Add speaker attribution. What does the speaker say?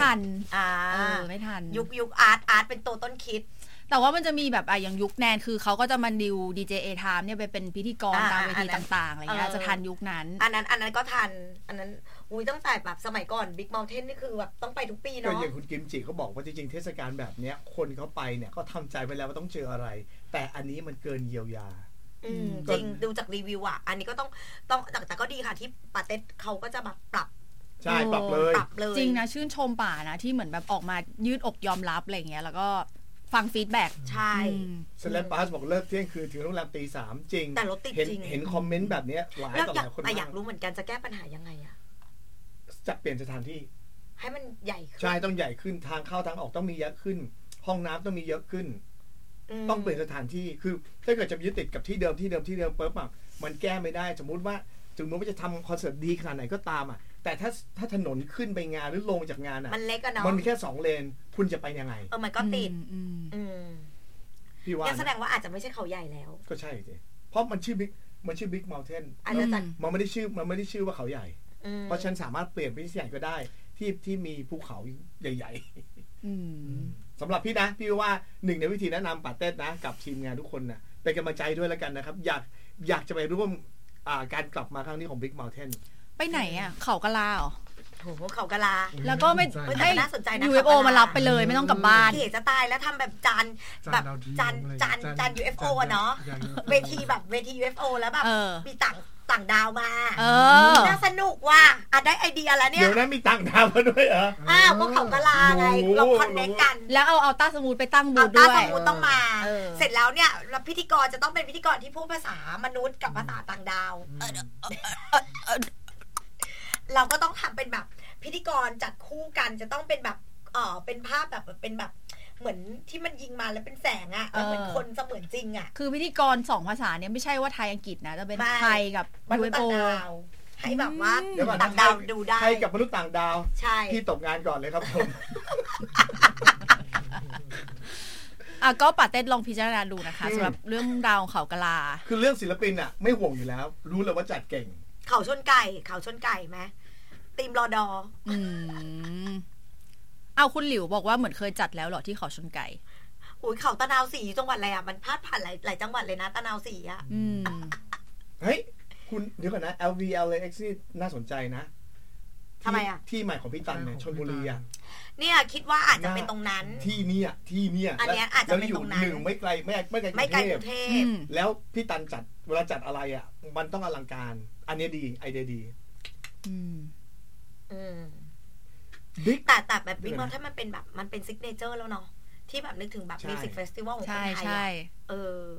Speaker 1: ทัน
Speaker 2: ไม่ทัน
Speaker 3: ยุคอาร์ตเป็นตัวต้นคิด
Speaker 1: แต่ว่ามันจะมีแบบอย่างยุคแนนคือเขาก็จะมาดิวดีเจเอไทม์เนี่ยไปเป็นพิธีกรตามเวทีต่างๆอะไรเงี้ยจะทันยุคนั้น
Speaker 3: อันนั้นก็ทันอันนั้นตั้งแต่แบบสมัยก่อน Big Mountain นี่คือแบบต้องไปทุกปีเนาะ
Speaker 2: ก็อย่างคุณกิมจิเขาบอกว่าจริงๆเทศกาลแบบเนี้ยคนเขาไปเนี่ยก็ทำใจไปแล้วว่าต้องเจออะไรแต่อันนี้มันเกินเยียวยา
Speaker 3: จริงดูจากรีวิวอ่ะอันนี้ก็ต้องแต่ก็ดีค่ะที่ปาเต็ดเขาก็จะแบบปรับ
Speaker 2: ใช่ปรับเลย
Speaker 1: จริงนะชื่นชมป่านะที่เหมือนแบบออกมายืดอกยอมรับอะไรเงี้ยแล้วก็ฟังฟีดแบ็ก
Speaker 3: ใช่
Speaker 2: สแลมปาสบอกเลิกเที่ยงคืนถึงโรงแรมตี 3จริง
Speaker 3: แต่รถติดจริง
Speaker 2: เห็นคอมเมนต์แบบนี้หลายต่อหลายคน
Speaker 3: อยากรู้เหมือนกันจะแก้ปัญหายังไงอะ
Speaker 2: จะเปลี่ยนสถานที่
Speaker 3: ให้มันใหญ่ขึ้น
Speaker 2: ใช่ต้องใหญ่ขึ้นทางเข้าทางออกต้องมีเยอะขึ้นห้องน้ำต้องมีเยอะขึ้นต้องเปลี่ยนสถานที่คือถ้าเกิดจะยึดติดกับที่เดิมปุ๊บอ่ะมันแก้ไม่ได้สมมุติว่าจะทำคอนเสิร์ตดีขนาดไหนก็ตามอ่ะแต่ถ้าถนนขึ้นไปงานหรือลงจากงานอ่ะ
Speaker 3: มันเล็กอะเนาะ
Speaker 2: มันมีแค่2เลนคุณจะไปยังไง
Speaker 3: มันก็ติด
Speaker 2: พี่ว่า
Speaker 3: แสดงว่าอาจจะไม่ใช่เขาใหญ่แล้ว
Speaker 2: ก็ใช่สิเพราะมันชื่อบิ๊กเมลเทนมันไม่ได้ชื่อว่าเขาใหญ่เพราะฉันสามารถเปลี่ยนไปที่ใหญ่ก็ได้ที่มีภูเขาใหญ่ๆสำหรับพี่นะพี่ว่าหนึ่งในวิธีแนะนำปาเต้นะกับทีมงานทุกคนนะเป็นกำลังใจด้วยแล้วกันนะครับอยากจะไปร่วมการกลับมาครั้งนี้ของ Big Mountain
Speaker 1: ไปไหนอ่ะเขากะลาเหรอ
Speaker 3: โหเขากะลา
Speaker 1: แล้วก็ไม่ให้
Speaker 3: น่าสนใจนะ
Speaker 1: UFO มารับไปเลยไม่ต้องกลับบ้าน
Speaker 3: เก๋จะตายแล้วทำแบบจาน UFO เนาะเวทีแบบเวที UFO แล้วแบบมีต่างดาวมาน่าสนุกว่ะได้ไอเดียแล้วเนี่ย
Speaker 2: เดี๋ยวนะมีต่างดาวมาด้วยเหรอ
Speaker 3: ก็เขากะลาไงเราคอนเนคกัน
Speaker 1: แล้วเอาต้าสมูทไปตั้งบูธด้วย
Speaker 3: ต้าสมูทต้องมาเสร็จแล้วเนี่ยพิธีกรจะต้องเป็นพิธีกรที่พูดภาษามนุษย์กับภาษาต่างดาวเราก็ต้องทำเป็นแบบพิธีกรจัดคู่กันจะต้องเป็นแบบเป็นภาพแบบเป็นแบบเหมือนที่มันยิงมาแล้วเป็นแสงเหมือนคนเสมือนจริง
Speaker 1: คือพิธีกร2ภาษาเนี่ยไม่ใช่ว่าไทยอังกฤษนะจะเป็นไทยกับ
Speaker 3: UFO ให้แบบว่าต่างดาวดูได้
Speaker 2: ไทยกับมนุษย์ต่างดาว
Speaker 3: ใช่
Speaker 2: ที่ตกงานก่อนเลยครับผม
Speaker 1: ก็ปาเต้ลองพิจารณาดูนะคะสำหรับเรื่องราวของเขากะลา
Speaker 2: คือเรื่องศิลปินไม่ห่วงอยู่แล้วรู้เลยว่าจัดเก่ง
Speaker 3: เขาชนไก่ไหมทีมรอดอ
Speaker 1: เอาคุณหลิวบอกว่าเหมือนเคยจัดแล้วหรอที่เขาชนไก่
Speaker 3: เขาตะนาวสีจังหวัดอะไรมันพาดผ่านหลายจังหวัดเลยนะตะนาวสี
Speaker 2: เฮ้ยคุณเดี๋ยวก่อนนะ LVLAX นี่น่าสนใจนะ
Speaker 3: ทำไม
Speaker 2: ที่ใหม่ของพี่ตันเนี่ยชลบุรี
Speaker 3: เนี่ยคิดว่าอาจจะเป็นตรงนั้น
Speaker 2: ที่เนี่ย
Speaker 3: อันนี้อาจจะเป็นตรงนั้น
Speaker 2: ไม่ไกลกรุงเทพแล้วพี่ตันจัดเวลาจัดอะไรมันต้องอลังการอันนี้ดีไอเดียดี
Speaker 3: แต่แบบบิ๊กเมาท์ถ้ามันเป็นแบบมันเป็นซิกเนเจอร์แล้วเนาะที่แบบนึกถึงแบบมิวสิกเฟสติวัลของคนไทย